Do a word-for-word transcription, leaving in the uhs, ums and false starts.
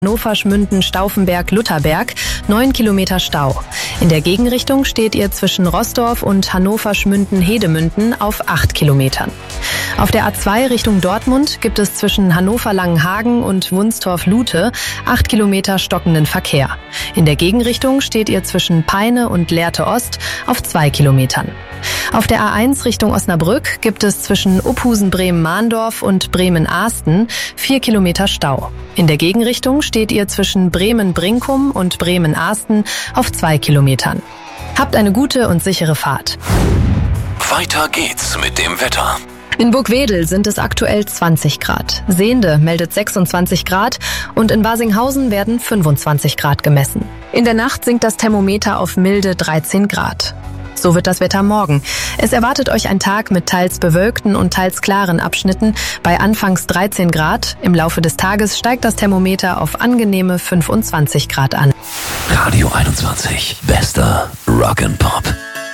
Hannover, Schmünden, Stauffenberg, Lutherberg, neun Kilometer Stau. In der Gegenrichtung steht ihr zwischen Roßdorf und Hannover, Schmünden, Hedemünden auf acht Kilometern. Auf der A zwei Richtung Dortmund gibt es zwischen Hannover, Langenhagen und Wunstorf-Lute acht Kilometer stockenden Verkehr. In der Gegenrichtung steht ihr zwischen Peine und Lehrte Ost auf zwei Kilometern. Auf der A eins Richtung Osnabrück gibt es zwischen Uphusen, Bremen-Mahndorf und Bremen-Ahsten vier Kilometer Stau. In der Gegenrichtung steht ihr zwischen Bremen-Brinkum und Bremen-Ahsten auf zwei Kilometern. Habt eine gute und sichere Fahrt. Weiter geht's mit dem Wetter. In Burgwedel sind es aktuell zwanzig Grad. Sehnde meldet sechsundzwanzig Grad und in Barsinghausen werden fünfundzwanzig Grad gemessen. In der Nacht sinkt das Thermometer auf milde dreizehn Grad. So wird das Wetter morgen. Es erwartet euch ein Tag mit teils bewölkten und teils klaren Abschnitten bei anfangs dreizehn Grad. Im Laufe des Tages steigt das Thermometer auf angenehme fünfundzwanzig Grad an. Radio einundzwanzig, bester Rock and Pop.